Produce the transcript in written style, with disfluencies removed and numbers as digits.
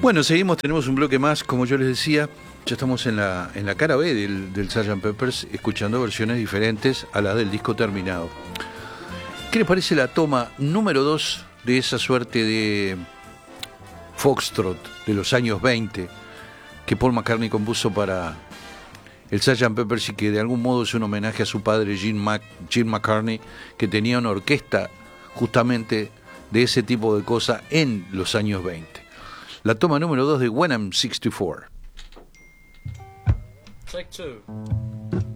Bueno, seguimos, tenemos un bloque más, como yo les decía, ya estamos en la cara B del Sgt. Pepper's, escuchando versiones diferentes a las del disco terminado. ¿Qué les parece la toma número 2 de esa suerte de foxtrot de los años 20 que Paul McCartney compuso para el Sgt. Pepper's y que de algún modo es un homenaje a su padre Jim McCartney, que tenía una orquesta justamente de ese tipo de cosas en los años 20? La toma número 2 de When I'm 64. Take two.